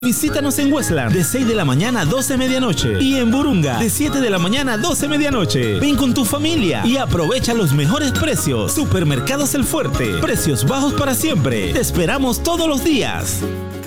Visítanos en Westland de 6 de la mañana a 12 de medianoche y en Burunga de 7 de la mañana a 12 de medianoche. Ven con tu familia y aprovecha los mejores precios. Supermercados El Fuerte, precios bajos para siempre. Te esperamos todos los días.